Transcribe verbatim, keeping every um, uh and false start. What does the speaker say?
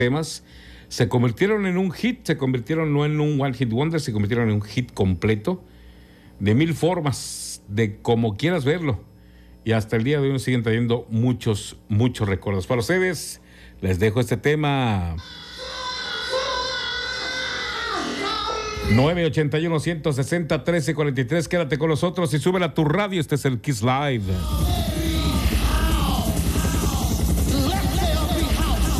temas se convirtieron en un hit, se convirtieron no en un one hit wonder, se convirtieron en un hit completo, de mil formas, de como quieras verlo. Y hasta el día de hoy nos siguen trayendo muchos, muchos recuerdos. Para ustedes, les dejo este tema. nueve ochenta y uno, ciento sesenta, trece cuarenta y tres. Quédate con nosotros y súbela a tu radio. Este es el Kiss Live.